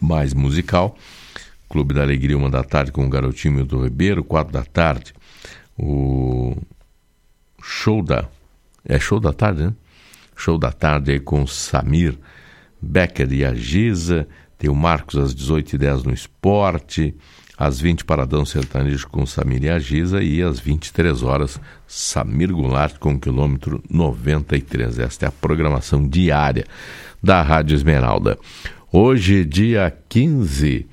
mais musical. Clube da Alegria, 1h com o Garotinho Milton Ribeiro, 4h, o show da tarde, né? Show da tarde aí com o Samir Becker e a Giza. Tem o Marcos às 18h10 no Esporte, às 20 Paradão Sertanejo com o Samir e a Giza, e às 23h Samir Goulart com o quilômetro 93. Esta é a programação diária da Rádio Esmeralda. Hoje, dia 15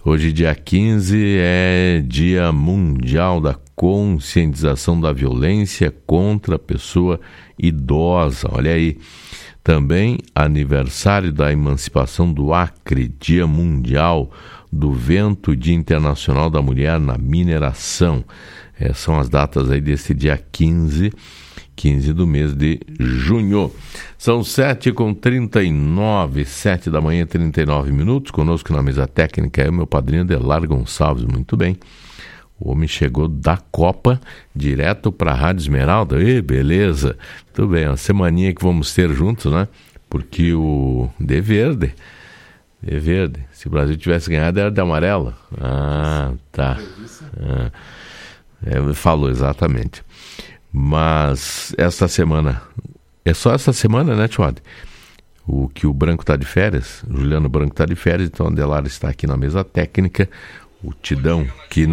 é Dia Mundial da Conscientização da Violência contra a Pessoa Idosa. Olha aí. Também aniversário da emancipação do Acre, Dia Mundial do Vento, Dia Internacional da Mulher na Mineração. São as datas aí desse dia 15 do mês de junho. São 7h39, 7 da manhã, 39 minutos. Conosco na mesa técnica é o meu padrinho Adelar Gonçalves. Muito bem. O homem chegou da Copa direto para a Rádio Esmeralda. Beleza. Muito bem, uma semaninha que vamos ter juntos, né? Porque o De Verde, se o Brasil tivesse ganhado, era de amarelo. Ah, tá. Falou exatamente. Mas essa semana, é só essa semana, né, Tchod? O Branco está de férias, o Juliano Branco está de férias, então o Adelar está aqui na mesa técnica. O Tidão, que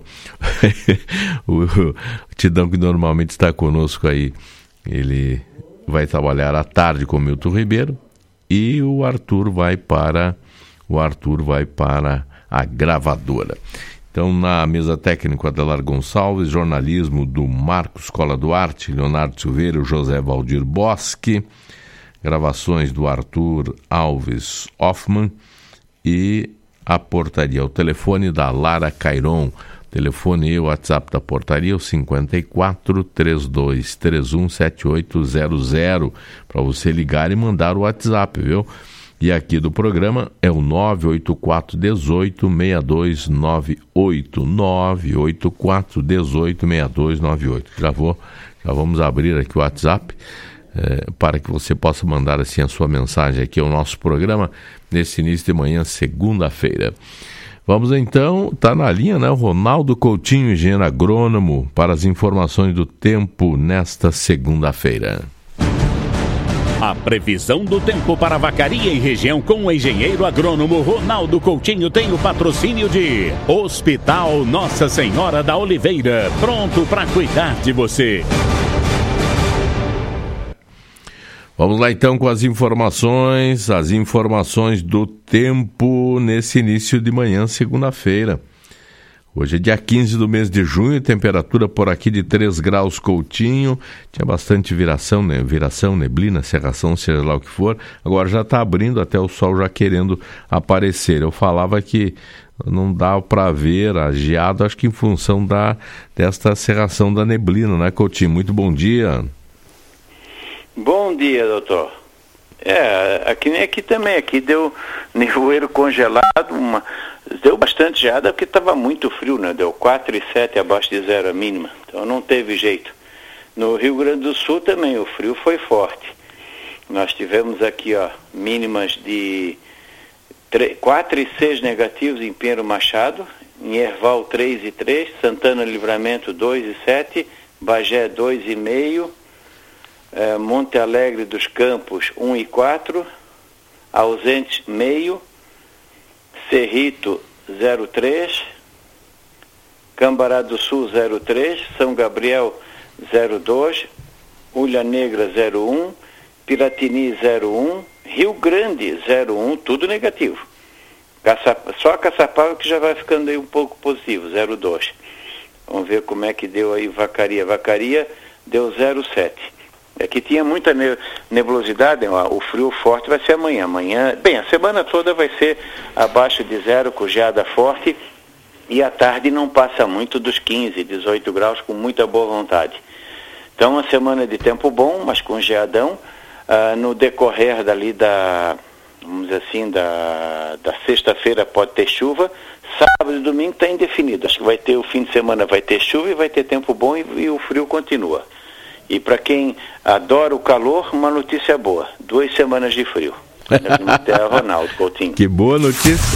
normalmente está conosco aí, ele vai trabalhar à tarde com o Milton Ribeiro, e o Arthur vai para a gravadora. Então, na mesa técnica, Adelar Gonçalves, jornalismo do Marcos Cola Duarte, Leonardo Silveira, José Valdir Bosque, gravações do Arthur Alves Hoffman e a portaria, o telefone da Lara Cairon, telefone e o WhatsApp da portaria, o 54-3231-7800, para você ligar e mandar o WhatsApp, viu? E aqui do programa é o 984-18-6298, 984-18-6298. Já vamos abrir aqui o WhatsApp, para que você possa mandar assim a sua mensagem aqui ao nosso programa nesse início de manhã, segunda-feira. Vamos então, está na linha, né? O Ronaldo Coutinho, engenheiro agrônomo, para as informações do tempo nesta segunda-feira. A previsão do tempo para Vacaria e região com o engenheiro agrônomo Ronaldo Coutinho tem o patrocínio de Hospital Nossa Senhora da Oliveira, pronto para cuidar de você. Vamos lá então com as informações do tempo nesse início de manhã, segunda-feira. Hoje é dia 15 do mês de junho, temperatura por aqui de 3 graus Coutinho, tinha bastante viração, neblina, cerração, seja lá o que for, agora já está abrindo, até o sol já querendo aparecer. Eu falava que não dá para ver a geada, acho que em função desta cerração da neblina, né, Coutinho? Muito bom dia. Bom dia, doutor. Aqui também, aqui deu nevoeiro congelado, deu bastante geada porque estava muito frio, né? Deu 4,7 abaixo de zero a mínima, então não teve jeito. No Rio Grande do Sul também o frio foi forte. Nós tivemos aqui, mínimas de 4,6 negativos em Pinheiro Machado, em Erval 3,3, Santana Livramento 2,7, Bagé 2,5, Monte Alegre dos Campos 1,4, Ausente meio, Cerrito 0,3, Cambará do Sul 0,3, São Gabriel 0,2, Ulha Negra 0,1, Piratini 0,1, Rio Grande 0,1, tudo negativo. Só Caçapava que já vai ficando aí um pouco positivo, 0,2. Vamos ver como é que deu aí Vacaria. Vacaria deu 0,7. Aqui tinha muita nebulosidade, o frio forte vai ser amanhã. A semana toda vai ser abaixo de zero, com geada forte, e à tarde não passa muito dos 15, 18 graus, com muita boa vontade. Então, uma semana de tempo bom, mas com geadão. No decorrer dali vamos dizer assim, da sexta-feira pode ter chuva. Sábado e domingo está indefinido. Acho que vai ter o fim de semana, vai ter chuva e vai ter tempo bom e o frio continua. E para quem adora o calor, uma notícia boa. 2 semanas de frio. Ronaldo Coutinho. Que boa notícia.